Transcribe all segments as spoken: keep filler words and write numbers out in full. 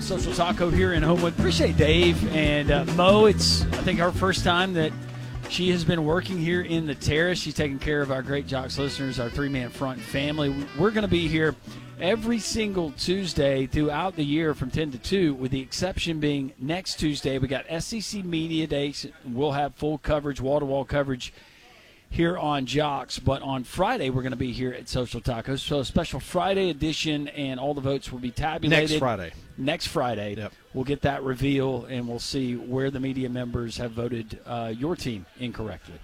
Social Taco here in Homewood. Appreciate Dave and uh, Mo. It's, I think, our first time that she has been working here in the Terrace. She's taking care of our Great Jocks listeners, our three-man front family. We're going to be here every single Tuesday throughout the year from ten to two, with the exception being next Tuesday. We got S E C Media Days. We'll have full coverage, wall-to-wall coverage here on Jocks, but on Friday we're going to be here at Social Tacos. So a special Friday edition, and all the votes will be tabulated. Next Friday. Next Friday. Yep. We'll get that reveal, and we'll see where the media members have voted uh, your team incorrectly.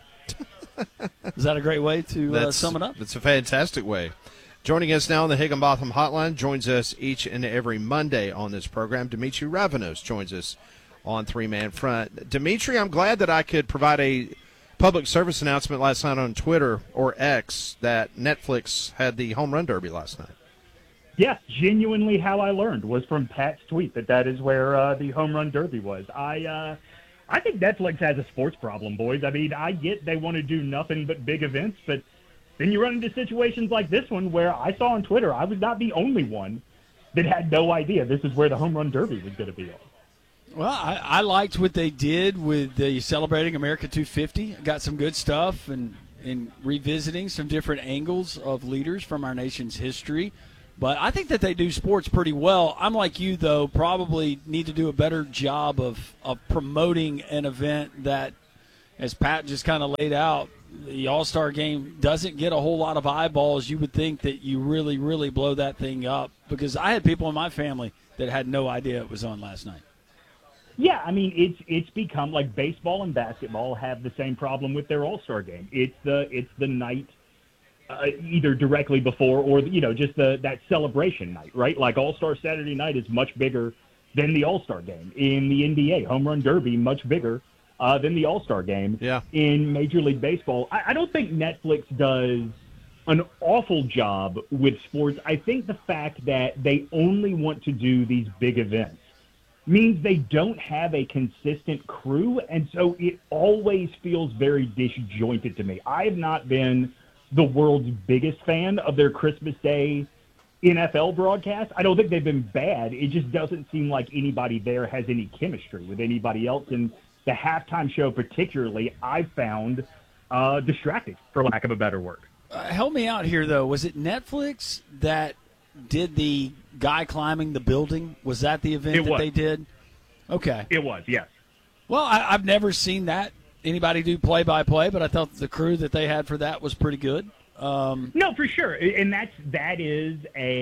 Is that a great way to uh, sum it up? That's a fantastic way. Joining us now on the Higginbotham Hotline, joins us each and every Monday on this program, Dimitri Ravanos joins us on Three Man Front. Dimitri, I'm glad that I could provide a public service announcement last night on Twitter, or X, that Netflix had the Home Run Derby last night. Yes, genuinely how I learned was from Pat's tweet that that is where uh, the Home Run Derby was. I uh, I think Netflix has a sports problem, boys. I mean, I get they want to do nothing but big events, but then you run into situations like this one where I saw on Twitter I was not the only one that had no idea this is where the Home Run Derby was going to be on. Well, I, I liked what they did with the Celebrating America two fifty. Got some good stuff, and, and revisiting some different angles of leaders from our nation's history. But I think that they do sports pretty well. I'm like you, though, probably need to do a better job of, of promoting an event that, as Pat just kind of laid out, the All-Star Game doesn't get a whole lot of eyeballs. You would think that you really, really blow that thing up, because I had people in my family that had no idea it was on last night. Yeah, I mean, it's it's become like baseball and basketball have the same problem with their All-Star Game. It's the it's the night uh, either directly before or, you know, just the that celebration night, right? Like All-Star Saturday night is much bigger than the All-Star Game. In the N B A, Home Run Derby, much bigger uh, than the All-Star Game. Yeah. In Major League Baseball, I, I don't think Netflix does an awful job with sports. I think the fact that they only want to do these big events means they don't have a consistent crew, and so it always feels very disjointed to me. I have not been the world's biggest fan of their Christmas Day N F L broadcast. I don't think they've been bad. It just doesn't seem like anybody there has any chemistry with anybody else, and the halftime show particularly I've found uh, distracting, for lack of a better word. Uh, help me out here, though. Was it Netflix that did the guy climbing the building? Was that the event it that was. they did? Okay. It was, yes. Well, I, I've never seen that anybody do play-by-play, but I thought the crew that they had for that was pretty good. Um, no, for sure, and that's that is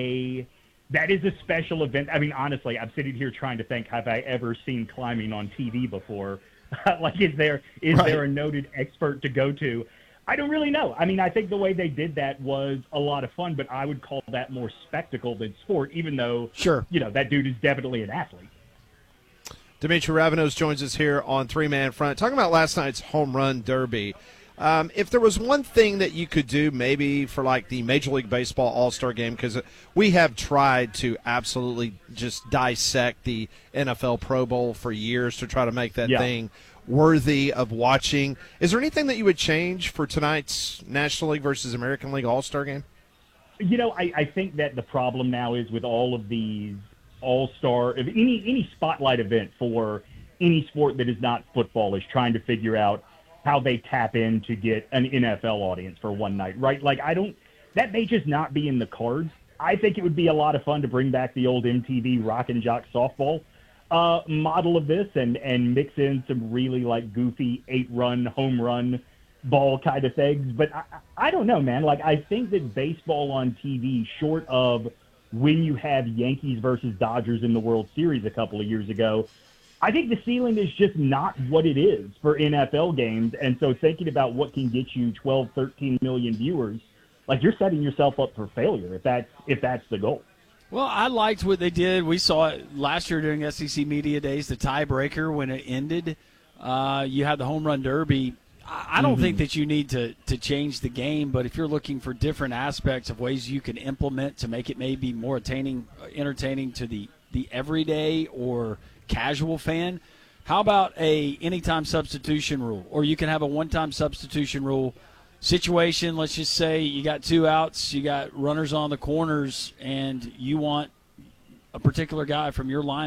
a that is a special event. I mean, honestly, I'm sitting here trying to think: have I ever seen climbing on T V before? Like, is there is right. there a noted expert to go to? I don't really know. I mean, I think the way they did that was a lot of fun, but I would call that more spectacle than sport, even though, sure, you know, that dude is definitely an athlete. Dimitri Ravanos joins us here on Three Man Front, talking about last night's Home Run Derby. Um, if there was one thing that you could do maybe for, like, the Major League Baseball All-Star Game, because we have tried to absolutely just dissect the N F L Pro Bowl for years to try to make that yeah. thing worthy of watching. Is there anything that you would change for tonight's National League versus American League All-Star Game? You know, I, I think that the problem now is with all of these all-star, any any spotlight event for any sport that is not football is trying to figure out how they tap in to get an N F L audience for one night, right? Like, I don't, that may just not be in the cards. I think it would be a lot of fun to bring back the old M T V Rock and Jock softball uh, model of this and, and mix in some really, like, goofy eight-run, home run ball kind of things. But I, I don't know, man. Like, I think that baseball on T V, short of when you have Yankees versus Dodgers in the World Series a couple of years ago, I think the ceiling is just not what it is for N F L games. And so thinking about what can get you twelve, thirteen million viewers, like, you're setting yourself up for failure if that's, if that's the goal. Well, I liked what they did. We saw it last year during S E C Media Days, the tiebreaker when it ended. Uh, you had the Home Run Derby. I don't mm-hmm. think that you need to, to change the game, but if you're looking for different aspects of ways you can implement to make it maybe more attaining, entertaining to the, the everyday or casual fan, how about a anytime substitution rule? Or you can have a one-time substitution rule situation. Let's just say you got two outs, you got runners on the corners, and you want a particular guy from your lineup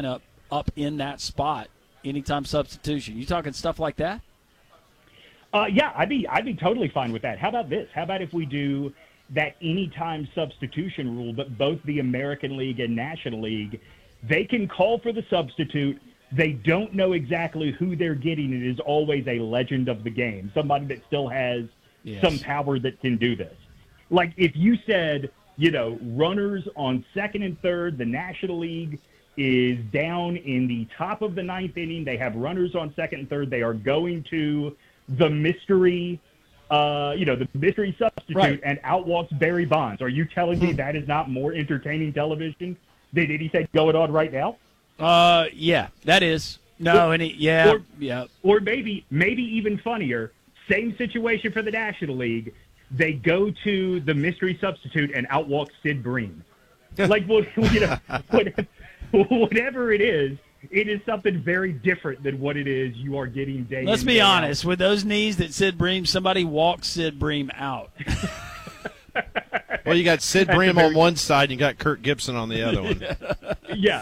up in that spot, anytime substitution. You talking stuff like that? Uh, yeah, I'd be I'd be totally fine with that. How about this? How about if we do that anytime substitution rule, but both the American League and National League, they can call for the substitute. They don't know exactly who they're getting. It is always a legend of the game, somebody that still has yes. some power that can do this. Like if you said, you know, runners on second and third, the National League is down in the top of the ninth inning. They have runners on second and third. They are going to the mystery, uh, you know, the mystery substitute, right. and out walks Barry Bonds. Are you telling me that is not more entertaining television than anything going on right now? Uh, yeah, that is. No, or, and it, yeah, or, yeah. Or maybe, maybe even funnier, same situation for the National League. They go to the mystery substitute and out walks Sid Bream. Like, well, you know, whatever it is, it is something very different than what it is you are getting day Let's in, be day honest. out. With those knees that Sid Bream, somebody walked Sid Bream out. Well, you got Sid Bream on one side, and you got Kirk Gibson on the other one. Yeah.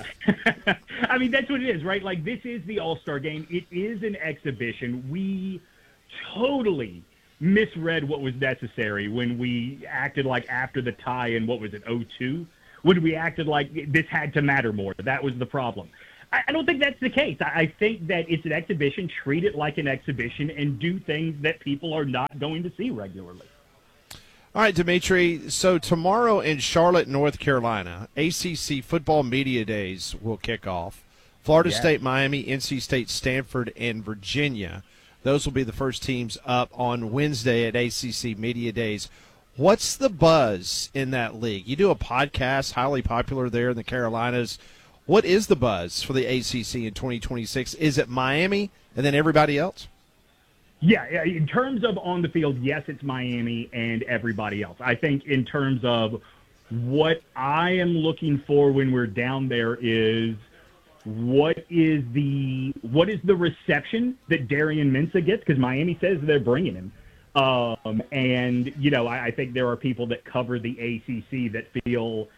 I mean, that's what it is, right? Like, this is the All-Star Game. It is an exhibition. We totally misread what was necessary when we acted like after the tie in, what was it, oh two? When we acted like this had to matter more. That was the problem. I, I don't think that's the case. I, I think that it's an exhibition. Treat it like an exhibition and do things that people are not going to see regularly. All right, Dimitri, so tomorrow in Charlotte, North Carolina, A C C Football Media Days will kick off. Florida Yeah. State, Miami, N C State, Stanford, and Virginia. Those will be the first teams up on Wednesday at A C C Media Days. What's the buzz in that league? You do a podcast, highly popular there in the Carolinas. What is the buzz for the A C C in twenty twenty-six? Is it Miami and then everybody else? Yeah, in terms of on the field, yes, it's Miami and everybody else. I think in terms of what I am looking for when we're down there is what is the what is the reception that Darian Mensah gets? Because Miami says they're bringing him. Um, and, you know, I, I think there are people that cover the A C C that feel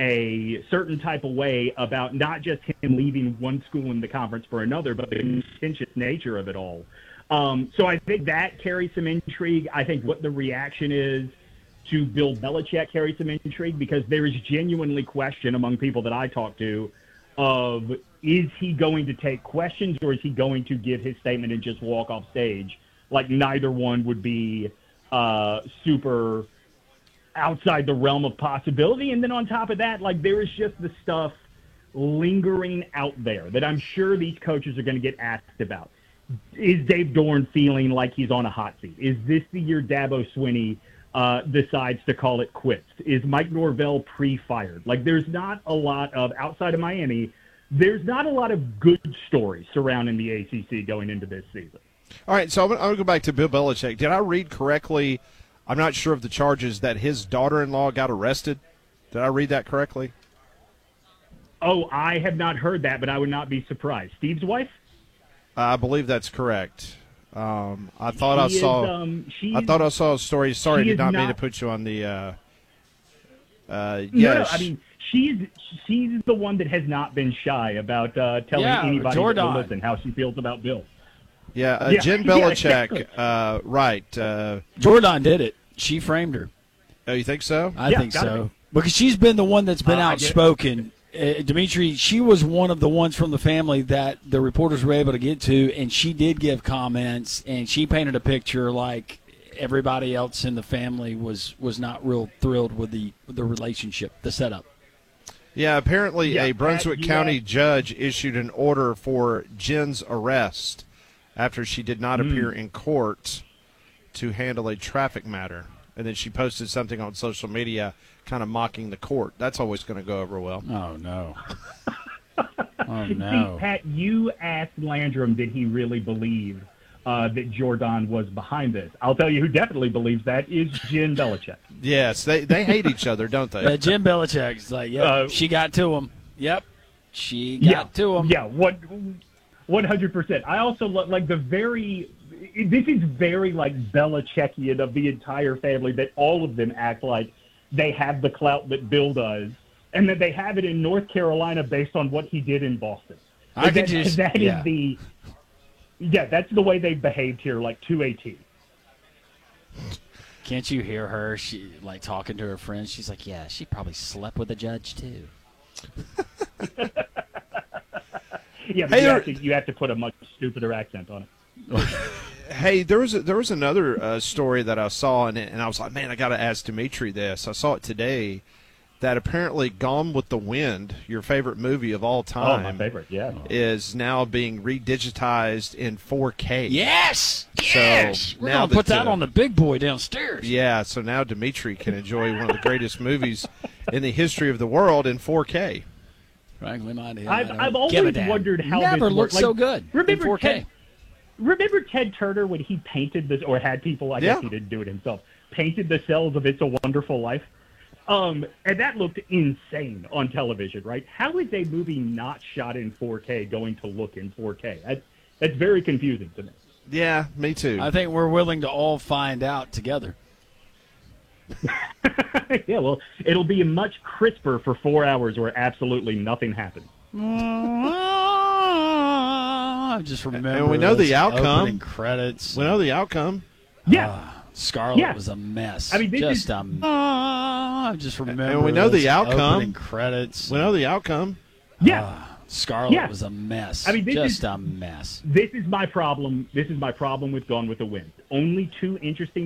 a certain type of way about not just him leaving one school in the conference for another, but the contentious nature of it all. Um, so I think that carries some intrigue. I think what the reaction is to Bill Belichick carries some intrigue because there is genuinely question among people that I talk to of is he going to take questions or is he going to give his statement and just walk off stage? Like neither one would be uh, super outside the realm of possibility. And then on top of that, like there is just the stuff lingering out there that I'm sure these coaches are going to get asked about. Is Dave Dorn feeling like he's on a hot seat? Is this the year Dabo Swinney uh, decides to call it quits? Is Mike Norvell pre-fired? Like, there's not a lot of, outside of Miami, there's not a lot of good stories surrounding the A C C going into this season. All right, so I'm going to go back to Bill Belichick. Did I read correctly? I'm not sure of the charges that his daughter-in-law got arrested. Did I read that correctly? Oh, I have not heard that, but I would not be surprised. Steve's wife? I believe that's correct. Um, I thought I She is, saw. um, she's- I thought I saw a story. Sorry, she did is not, mean not- to put you on the. Uh, uh, No, yeah, no, I mean, she's she's the one that has not been shy about uh, telling Yeah, anybody Jordan. that will listen how she feels about Bill. yeah, uh, Yeah, Jen yeah, Belichick. exactly. uh, right. Uh, Jordan did it. She framed her. oh, you think so? I Yeah, think gotta so. Because she's been the one that's been Uh, I get it. outspoken. Uh, Dimitri, she was one of the ones from the family that the reporters were able to get to, and she did give comments, and she painted a picture like everybody else in the family was, was not real thrilled with the with the relationship, the setup. Yeah, apparently Yeah, a Brunswick uh, yeah. County judge issued an order for Jen's arrest after she did not Hmm. appear in court to handle a traffic matter. And then she posted something on social media kind of mocking the court. That's always going to go over well. Oh, no. Oh, no. See, Pat, you asked Landrum, did he really believe uh, that Jordan was behind this? I'll tell you who definitely believes that is Jen Belichick. Yes, they, they hate each other, don't they? Uh, Jim Belichick's like, yep, Uh, she got to him. Yep, she got yeah, to him. Yeah, what, one hundred percent. I also lo- like the very – this is very, like, Belichickian of the entire family that all of them act like they have the clout that Bill does and that they have it in North Carolina based on what he did in Boston. I could that, just that is yeah. the yeah, that's the way they behaved here, like to a T. Can't you hear her? She like talking to her friends. She's like, "Yeah, she probably slept with a judge too." Yeah, but Hey, you, there- have to, you have to put a much stupider accent on it. Hey, there was a, there was another uh, story that I saw, and, and I was like, man, I got to ask Dimitri this. I saw it today that apparently Gone with the Wind, your favorite movie of all Oh, time, my favorite, yeah. is now being redigitized in four K. Yes, So, yes. We're now gonna put that, that uh, on the big boy downstairs. Yeah, so now Dimitri can enjoy one of the greatest movies in the history of the world in four K. Frankly, my idea. I've, I don't I've give always a damn. wondered how Never this looked worked. Like, so good in remember four K. Ted, remember Ted Turner when he painted this, or had people, I Yeah. guess he didn't do it himself, painted the cells of It's a Wonderful Life? Um, and that looked insane on television, right? How is a movie not shot in four K going to look in four K? That's, that's very confusing to me. Yeah, me too. I think we're willing to all find out together. Yeah, well, it'll be much crisper for four hours where absolutely nothing happens. I just remember. And we know the those outcome. opening credits. we know the outcome. Yeah. Ah, Scarlet Yeah. was a mess. I mean, this just is- a. I just remember. And we know the those outcome. Opening credits. We know the outcome. Yeah. Ah, Scarlet Yeah. was a mess. I mean, this just is- a mess. This is my problem. This is my problem with Gone with the Wind. Only two interesting